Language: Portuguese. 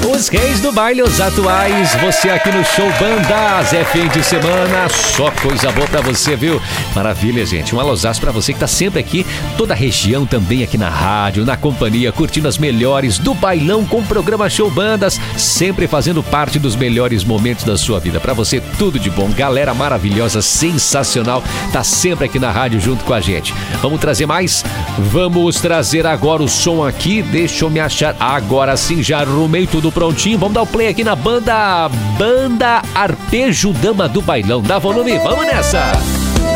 Os reis do baile, os atuais, você aqui no Show Bandas, é fim de semana, só coisa boa pra você, viu? Maravilha, gente, um alôzaço pra você que tá sempre aqui, toda a região também aqui na rádio, na companhia, curtindo as melhores do bailão com o programa Show Bandas, sempre fazendo parte dos melhores momentos da sua vida. Pra você, tudo de bom, galera maravilhosa, sensacional, tá sempre aqui na rádio junto com a gente. Vamos trazer mais? Vamos trazer agora o som aqui, deixa eu me achar, agora sim, já arrumei tudo prontinho, vamos dar o play aqui na Banda Arpejo Dama do Bailão. Dá volume, vamos nessa!